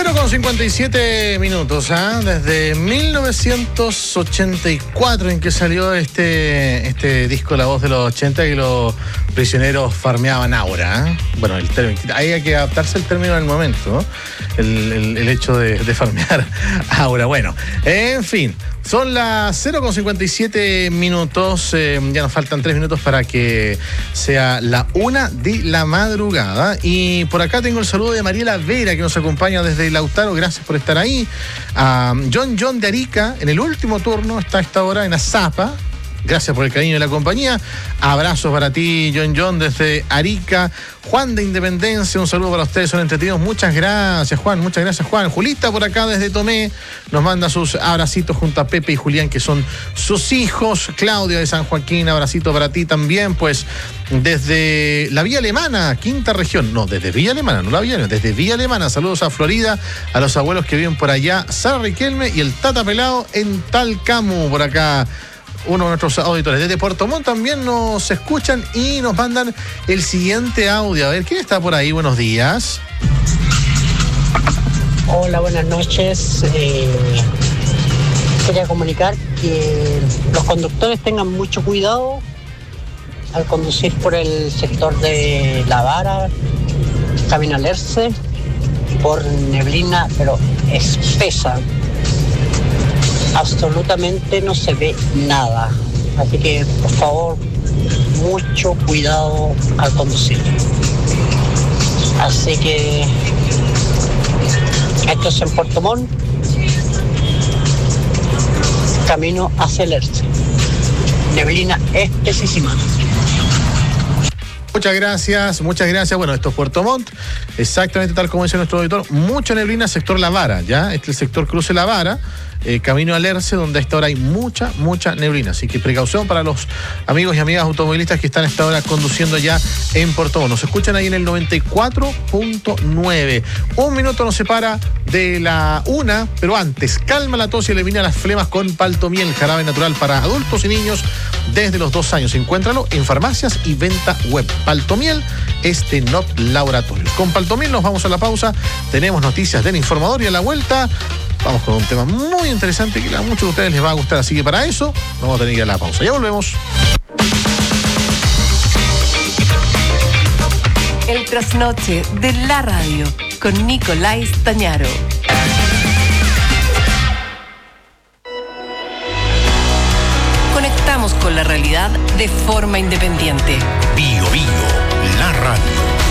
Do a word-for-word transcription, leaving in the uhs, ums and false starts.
cero con cincuenta y siete minutos, ¿ah? Desde mil novecientos ochenta y cuatro en que salió este, este disco La Voz de los ochenta, y los prisioneros farmeaban aura, ¿eh? Bueno, el término, ahí hay que adaptarse al término del momento, ¿no? el, el, el hecho de, de farmear aura. Bueno, en fin, son las cero con cincuenta y siete minutos, eh, ya nos faltan tres minutos para que sea la una de la madrugada. Y por acá tengo el saludo de Mariela Vera, que nos acompaña desde Lautaro, gracias por estar ahí. A John John de Arica, en el último turno, está a esta hora en Azapa. Gracias por el cariño y la compañía. Abrazos para ti, John John, desde Arica. Juan de Independencia, un saludo para ustedes, son entretenidos. Muchas gracias, Juan, muchas gracias, Juan. Julita por acá desde Tomé nos manda sus abracitos junto a Pepe y Julián, que son sus hijos. Claudia de San Joaquín, abracito para ti también. Pues desde la Vía Alemana, quinta región. No, desde Vía Alemana, no la Vía Alemana, desde Vía Alemana. Saludos a Florida, a los abuelos que viven por allá. Sara Riquelme y el Tata Pelado en Talcamu, por acá. Uno de nuestros auditores desde Puerto Montt también nos escuchan y nos mandan el siguiente audio. A ver, ¿quién está por ahí? Buenos días. Hola, buenas noches. Eh, quería comunicar que los conductores tengan mucho cuidado al conducir por el sector de La Vara, camino al Erce, por neblina, pero espesa. Absolutamente no se ve nada, así que por favor mucho cuidado al conducir. Así que esto es en Puerto Montt, camino hacia el Erce, neblina espesísima. Muchas gracias, muchas gracias. Bueno, esto es Puerto Montt, exactamente tal como dice nuestro auditor. Mucha neblina, sector La Vara, ¿ya? Este es el sector Cruce La Vara, eh, camino al Erce, donde a esta hora hay mucha, mucha neblina. Así que precaución para los amigos y amigas automovilistas que están a esta hora conduciendo ya en Puerto Montt. Nos escuchan ahí en el noventa y cuatro punto nueve. Un minuto nos separa de la una, pero antes, calma la tos y elimina las flemas con Paltomiel, jarabe natural para adultos y niños desde los dos años. Encuéntralo en farmacias y venta web. Paltomiel es de Not Laboratorios. Con Paltomiel nos vamos a la pausa. Tenemos noticias del informador y a la vuelta vamos con un tema muy interesante que a muchos de ustedes les va a gustar. Así que para eso vamos a tener que ir a la pausa. Ya volvemos. El trasnoche de la radio con Nicolás Tañaro. Conectamos con la realidad de forma independiente. Bio Bio, la radio.